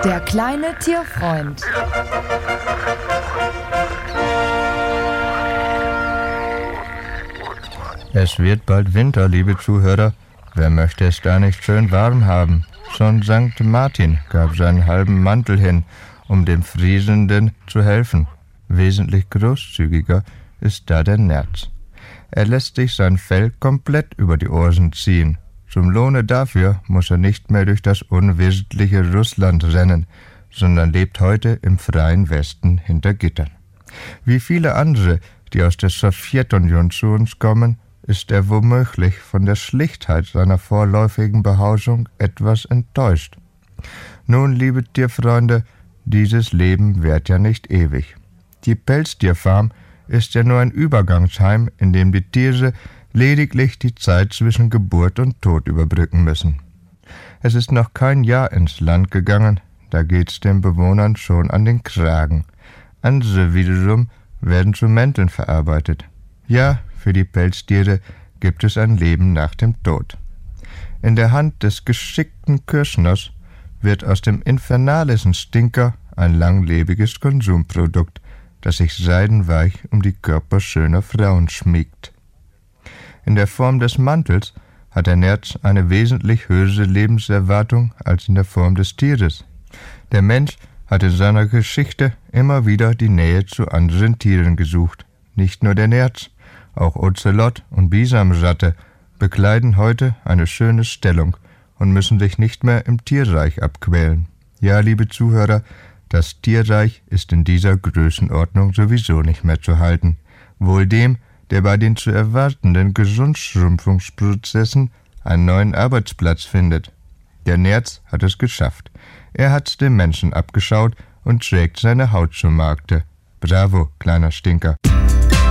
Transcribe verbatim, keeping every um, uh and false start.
Der kleine Tierfreund. Es wird bald Winter, liebe Zuhörer. Wer möchte es da nicht schön warm haben? Schon Sankt Martin gab seinen halben Mantel hin, um dem Friesenden zu helfen. Wesentlich großzügiger ist da der Nerz. Er lässt sich sein Fell komplett über die Ohren ziehen. Zum Lohne dafür muss er nicht mehr durch das unwesentliche Russland rennen, sondern lebt heute im freien Westen hinter Gittern. Wie viele andere, die aus der Sowjetunion zu uns kommen, ist er womöglich von der Schlichtheit seiner vorläufigen Behausung etwas enttäuscht. Nun, liebe Tierfreunde, dieses Leben währt ja nicht ewig. Die Pelztierfarm ist ja nur ein Übergangsheim, in dem die Tiere lediglich die Zeit zwischen Geburt und Tod überbrücken müssen. Es ist noch kein Jahr ins Land gegangen, da geht's den Bewohnern schon an den Kragen. Andere wiederum werden zu Mänteln verarbeitet. Ja, für die Pelztiere gibt es ein Leben nach dem Tod. In der Hand des geschickten Kürschners wird aus dem infernalischen Stinker ein langlebiges Konsumprodukt, das sich seidenweich um die Körper schöner Frauen schmiegt. In der Form des Mantels hat der Nerz eine wesentlich höhere Lebenserwartung als in der Form des Tieres. Der Mensch hat in seiner Geschichte immer wieder die Nähe zu anderen Tieren gesucht. Nicht nur der Nerz, auch Ozelot und Bisamratte bekleiden heute eine schöne Stellung und müssen sich nicht mehr im Tierreich abquälen. Ja, liebe Zuhörer, das Tierreich ist in dieser Größenordnung sowieso nicht mehr zu halten. Wohl dem, der bei den zu erwartenden Gesundschrumpfungsprozessen einen neuen Arbeitsplatz findet. Der Nerz hat es geschafft. Er hat's dem Menschen abgeschaut und trägt seine Haut zum Markte. Bravo, kleiner Stinker.